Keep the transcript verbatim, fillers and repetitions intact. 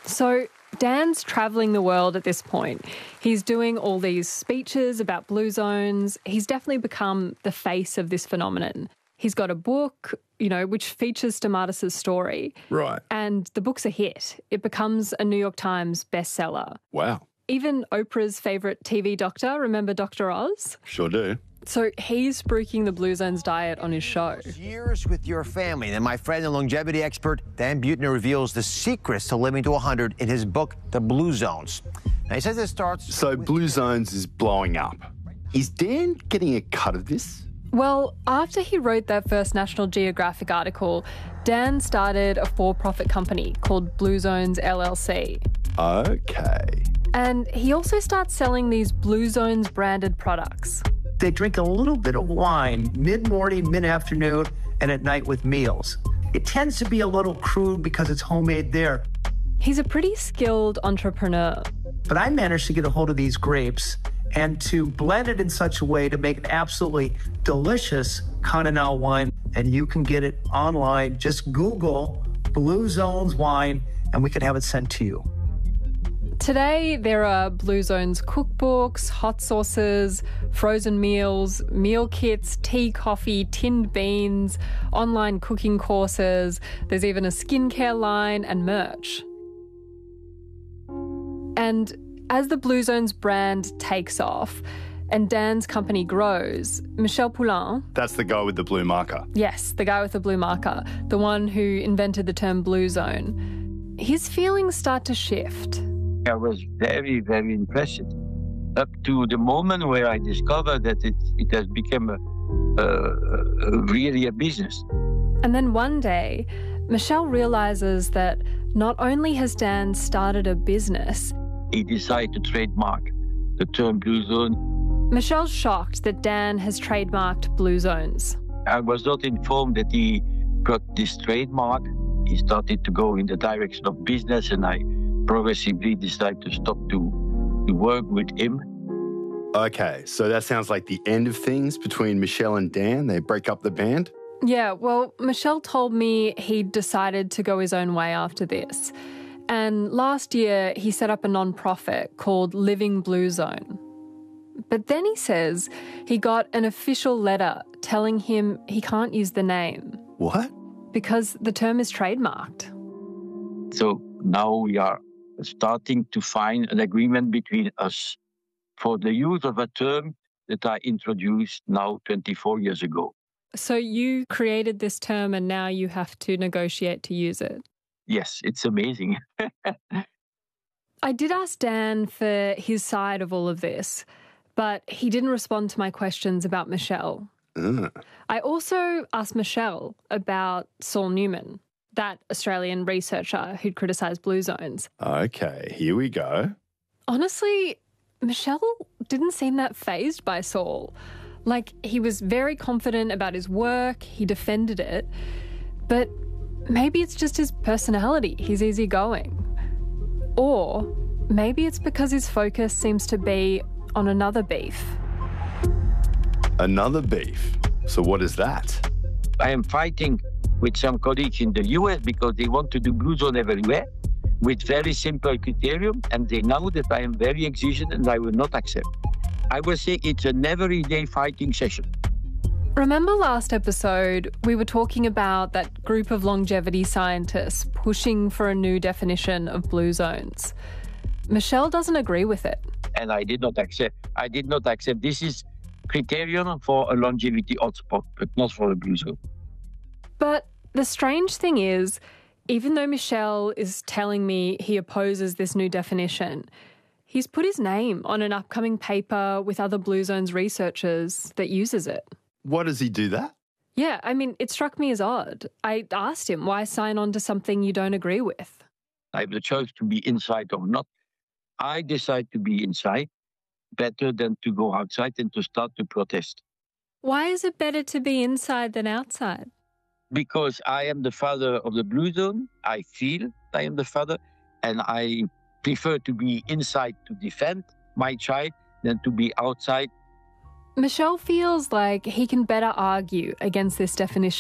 So Dan's travelling the world at this point. He's doing all these speeches about blue zones. He's definitely become the face of this phenomenon. He's got a book, you know, which features Stamatis' story. Right. And the book's a hit. It becomes a New York Times bestseller. Wow. Even Oprah's favourite T V doctor, remember Doctor Oz? Sure do. So he's spruiking the Blue Zones diet on his show. Years with your family. And my friend and longevity expert, Dan Buettner, reveals the secrets to living to one hundred in his book, The Blue Zones. Now, he says it starts... So Blue Zones is blowing up. Is Dan getting a cut of this? Well, after he wrote that first National Geographic article, Dan started a for-profit company called Blue Zones L L C. Okay. And he also starts selling these Blue Zones branded products. They drink a little bit of wine mid-morning, mid-afternoon, and at night with meals. It tends to be a little crude because it's homemade there. He's a pretty skilled entrepreneur. But I managed to get a hold of these grapes and to blend it in such a way to make an absolutely delicious Cannonau wine. And you can get it online. Just Google Blue Zones wine, and we can have it sent to you. Today, there are Blue Zones cookbooks, hot sauces, frozen meals, meal kits, tea, coffee, tinned beans, online cooking courses. There's even a skincare line and merch. And as the Blue Zones brand takes off and Dan's company grows, Michel Poulain... That's the guy with the blue marker. Yes, the guy with the blue marker, the one who invented the term Blue Zone. His feelings start to shift. I was very, very impressed up to the moment where I discovered that it, it has become a, a, a really a business. And then one day, Michel realises that not only has Dan started a business... He decided to trademark the term Blue Zone. Michel's shocked that Dan has trademarked Blue Zones. I was not informed that he got this trademark. He started to go in the direction of business, and I progressively decided to stop to, to work with him. Okay, so that sounds like the end of things between Michel and Dan. They break up the band? Yeah, well, Michel told me he decided to go his own way after this. And last year, he set up a non-profit called Living Blue Zone. But then he says he got an official letter telling him he can't use the name. What? Because the term is trademarked. So now we are starting to find an agreement between us for the use of a term that I introduced now twenty-four years ago. So you created this term and now you have to negotiate to use it? Yes, it's amazing. I did ask Dan for his side of all of this, but he didn't respond to my questions about Michel. Uh. I also asked Michel about Saul Newman, that Australian researcher who'd criticised Blue Zones. Okay, here we go. Honestly, Michel didn't seem that fazed by Saul. Like, he was very confident about his work, he defended it, but maybe it's just his personality, he's easygoing. Or maybe it's because his focus seems to be on another beef. Another beef? So what is that? I am fighting with some colleagues in the U S because they want to do Blue Zone everywhere with very simple criterion, and they know that I am very exigeant and I will not accept. I will say it's an everyday fighting session. Remember last episode, we were talking about that group of longevity scientists pushing for a new definition of blue zones. Michel doesn't agree with it. And I did not accept. I did not accept. This is criterion for a longevity hotspot, but not for a blue zone. But the strange thing is, even though Michel is telling me he opposes this new definition, he's put his name on an upcoming paper with other Blue Zones researchers that uses it. Why does he do that? Yeah, I mean, it struck me as odd. I asked him, why sign on to something you don't agree with? I have the choice to be inside or not. I decide to be inside, better than to go outside and to start to protest. Why is it better to be inside than outside? Because I am the father of the Blue Zone. I feel I am the father, and I prefer to be inside to defend my child than to be outside. Michel feels like he can better argue against this definition